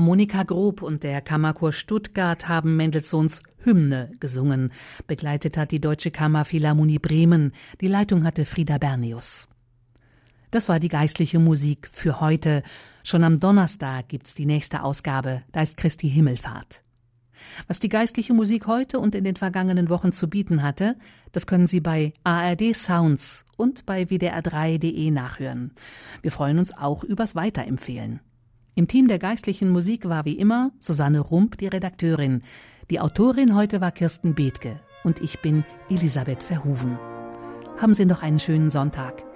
Monika Grob und der Kammerchor Stuttgart haben Mendelssohns Hymne gesungen. Begleitet hat die Deutsche Kammerphilharmonie Bremen. Die Leitung hatte Frieda Bernius. Das war die geistliche Musik für heute. Schon am Donnerstag gibt's die nächste Ausgabe. Da ist Christi Himmelfahrt. Was die geistliche Musik heute und in den vergangenen Wochen zu bieten hatte, das können Sie bei ARD Sounds und bei wdr3.de nachhören. Wir freuen uns auch übers Weiterempfehlen. Im Team der geistlichen Musik war wie immer Susanne Rump, die Redakteurin. Die Autorin heute war Kirsten Bethke und ich bin Elisabeth Verhoeven. Haben Sie noch einen schönen Sonntag.